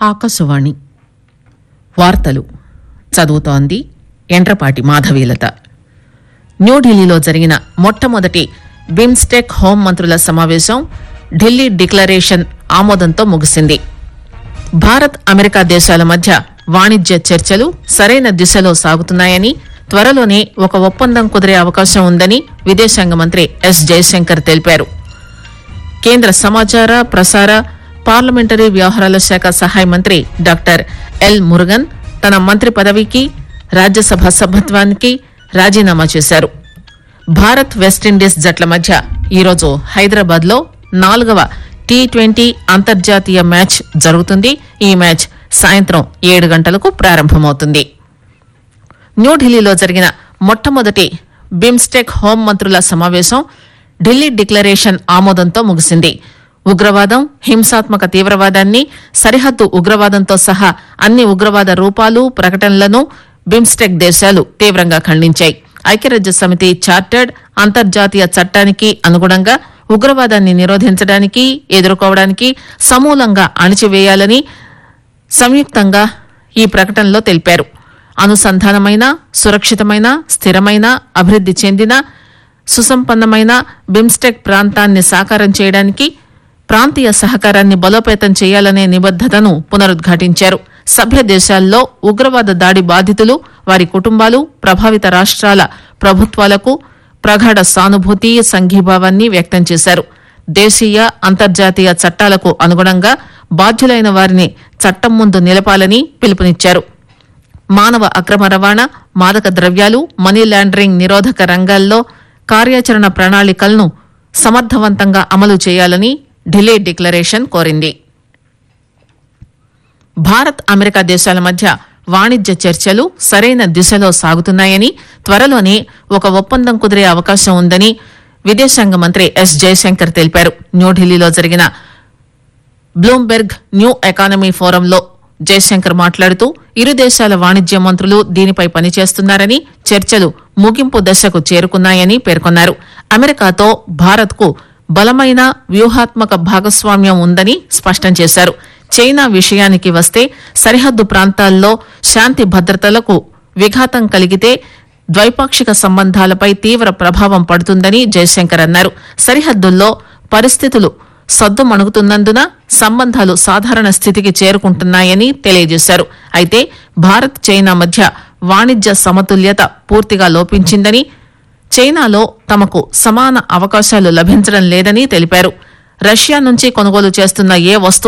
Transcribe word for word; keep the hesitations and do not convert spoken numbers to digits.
ఆకాశవాణి వార్తలు చదువుతోంది ఎండ్రపాటి మాధవీలత. న్యూఢిల్లీలో జరిగిన మొట్టమొదటి బిమ్స్టెక్ హోంమంత్రుల సమావేశం ఢిల్లీ డిక్లరేషన్ ఆమోదంతో ముగిసింది. భారత్ అమెరికా దేశాల మధ్య వాణిజ్య చర్చలు సరైన దిశలో సాగుతున్నాయని, త్వరలోనే ఒక ఒప్పందం కుదిరే అవకాశం ఉందని విదేశాంగ మంత్రి ఎస్ జయశంకర్ తెలిపారు. కేంద్ర సమాచార ప్రసార పార్లమెంటరీ వ్యవహారాల శాఖ సహాయ మంత్రి డాక్టర్ ఎల్ మురుగన్ తన మంత్రి పదవికి రాజ్యసభ సభ్యత్వానికి రాజీనామా చేశారు. భారత్ వెస్టిండీస్ జట్ల మధ్య ఈరోజు హైదరాబాద్ లో నాలుగవ టీ ట్వంటీ అంతర్జాతీయ మ్యాచ్ జరుగుతుంది. ఈ మ్యాచ్ సాయంత్రం ఏడు గంటలకు ప్రారంభమవుతుంది. న్యూఢిల్లీలో జరిగిన మొట్టమొదటి బిమ్స్టెక్ హోంమంత్రుల సమావేశం ఢిల్లీ డిక్లరేషన్ ఆమోదంతో ముగిసింది. ఉగ్రవాదం, హింసాత్మక తీవ్రవాదాన్ని, సరిహద్దు ఉగ్రవాదంతో సహా అన్ని ఉగ్రవాద రూపాలు, ప్రకటనలను బిమ్స్టెక్ దేశాలు తీవ్రంగా ఖండించాయి. ఐక్యరాజ్య సమితి చార్టర్డ్ అంతర్జాతీయ చట్టానికి అనుగుణంగా ఉగ్రవాదాన్ని నిరోధించడానికి, ఎదుర్కోవడానికి సమూలంగా అణిచివేయాలని సంయుక్తంగా ఈ ప్రకటనలో తెలిపారు. అనుసంధానమైన, సురక్షితమైన, స్థిరమైన, అభివృద్ది చెందిన, సుసంపన్నమైన బిమ్స్టెక్ ప్రాంతాన్ని సాకారం చేయడానికి ప్రాంతీయ సహకారాన్ని బలోపేతం చేయాలనే నిబద్దతను పునరుద్ఘాటించారు. సభ్య దేశాల్లో ఉగ్రవాద దాడి బాధితులు, వారి కుటుంబాలు, ప్రభావిత రాష్ట్రాల ప్రభుత్వాలకు ప్రగాఢ సానుభూతి, సంఘీభావాన్ని వ్యక్తం చేశారు. దేశీయ, అంతర్జాతీయ చట్టాలకు అనుగుణంగా బాధ్యులైన వారిని చట్టం ముందు నిలపాలని పిలుపునిచ్చారు. మానవ అక్రమ రవాణా, మాదక ద్రవ్యాలు, మనీ లాండరింగ్ నిరోధక రంగాల్లో కార్యాచరణ ప్రణాళికలను సమర్థవంతంగా అమలు చేయాలని ఢిల్లీ డిక్లరేషన్ కోరింది. భారత్ అమెరికా దేశాల మధ్య వాణిజ్య చర్చలు సరైన దిశలో సాగుతున్నాయని, త్వరలోనే ఒక ఒప్పందం కుదిరే అవకాశం ఉందని విదేశాంగ మంత్రి ఎస్ జయశంకర్ తెలిపారు. న్యూఢిల్లీలో జరిగిన బ్లూంబెర్గ్ న్యూ ఎకానమీ ఫోరంలో జయశంకర్ మాట్లాడుతూ ఇరు దేశాల వాణిజ్య మంత్రులు దీనిపై పనిచేస్తున్నారని, చర్చలు ముగింపు దశకు చేరుకున్నాయని పేర్కొన్నారు. అమెరికాతో భారత్ కు బలమైన వ్యూహాత్మక భాగస్వామ్యం ఉందని స్పష్టం చేశారు. చైనా విషయానికి వస్తే సరిహద్దు ప్రాంతాల్లో శాంతి భద్రతలకు విఘాతం కలిగితే ద్వైపాక్షిక సంబంధాలపై తీవ్ర ప్రభావం పడుతుందని జయశంకర్ అన్నారు. సరిహద్దుల్లో పరిస్థితులు సద్దుమణుగుతున్నందున సంబంధాలు సాధారణ స్థితికి చేరుకుంటున్నాయని తెలియజేశారు. అయితే భారత్ చైనా మధ్య వాణిజ్య సమతుల్యత పూర్తిగా లోపించిందని, చైనాలో తమకు సమాన అవకాశాలు లభించడం లేదని తెలిపారు. రష్యా నుంచి కొనుగోలు చేస్తున్న ఏ వస్తువు